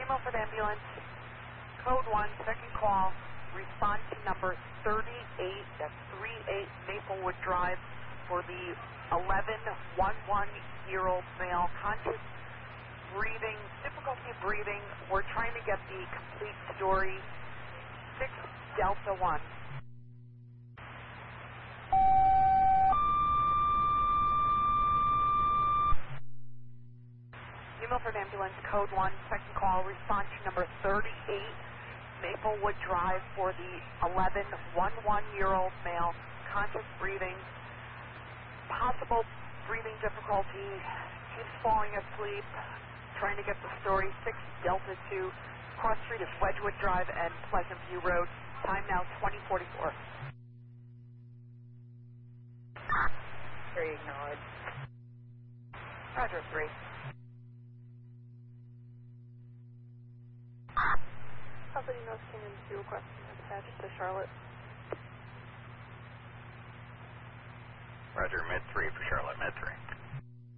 Milford Ambulance, code 1, second call, respond to number 38, that's 38 Maplewood Drive, for the 11-11-year-old male, conscious breathing, difficulty breathing. We're trying to get the complete story. 6 Delta 1. Milford Ambulance, code 1, second call, respond to number 38 Maplewood Drive for the 11-11-year-old male, conscious breathing, possible breathing difficulty, keeps falling asleep, trying to get the story. 6 Delta 2, cross street is Wedgewood Drive and Pleasant View Road, time now 2044. 3 acknowledged. Roger, 3. Company North Canyon 2 requesting a dispatch to Charlotte. Roger, Med 3 for Charlotte, Med 3.